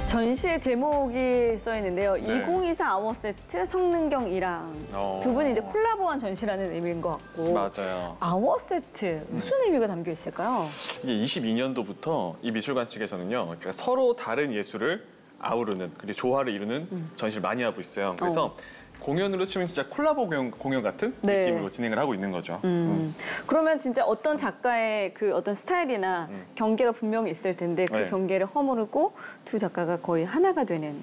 전시의 제목이 써 있는데요. 네. 2024 아워 세트 성능경이랑 두 분이 이제 콜라보한 전시라는 의미인 것 같고. 맞아요. 아워 세트 무슨 의미가 담겨 있을까요? 이게 22년도부터 이 미술관 측에서는요, 그러니까 서로 다른 예술을 아우르는, 그리고 조화를 이루는 전시를 많이 하고 있어요. 그래서 공연으로 치면 진짜 콜라보 공연 같은 네. 느낌으로 진행을 하고 있는 거죠. 그러면 진짜 어떤 작가의 그 어떤 스타일이나 경계가 분명히 있을 텐데 그 네. 경계를 허무르고 두 작가가 거의 하나가 되는